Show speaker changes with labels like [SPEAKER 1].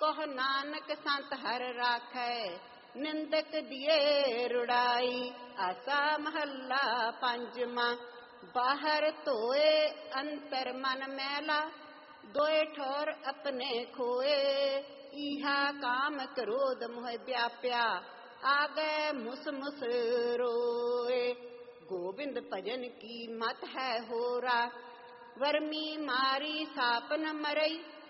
[SPEAKER 1] कहो नानक संत हर राखै, निंदक दिए रुड़ाई। आसा महला पंजवा। बाहर धोए अंतर मन मैला, दोए ठोर अपने खोए। इहा काम क्रोध मोह व्याप्या, आगे मुस मुस रोए। गोविंद भजन की मत है होरा, वर्मी मारी साप न मरई।